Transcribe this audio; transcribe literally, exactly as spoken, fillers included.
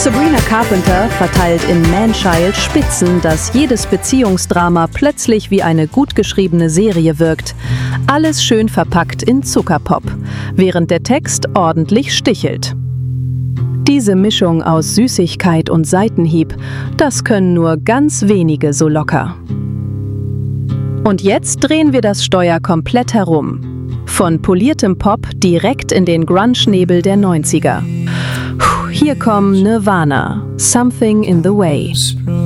Sabrina Carpenter verteilt in Man-Child Spitzen, dass jedes Beziehungsdrama plötzlich wie eine gut geschriebene Serie wirkt. Alles schön verpackt in Zuckerpop, während der Text ordentlich stichelt. Diese Mischung aus Süßigkeit und Seitenhieb, das können nur ganz wenige so locker. Und jetzt drehen wir das Steuer komplett herum. Von poliertem Pop direkt in den Grunge-Nebel der neunziger. Hier kommen Nirvana, Something in the Way.